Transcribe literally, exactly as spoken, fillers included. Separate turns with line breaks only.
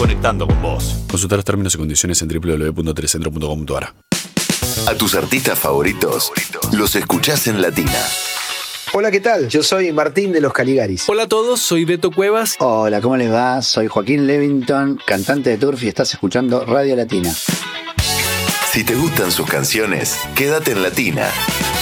conectando con vos.
Consultar los términos y condiciones en doble u doble u doble u punto telecentro punto com punto a r.
A tus artistas favoritos los escuchás en Latina.
Hola, ¿qué tal? Yo soy Martín de los Caligaris.
Hola a todos, soy Beto Cuevas.
Hola, ¿cómo les va? Soy Joaquín Levington, cantante de Turf, y estás escuchando Radio Latina.
Si te gustan sus canciones, quédate en Latina.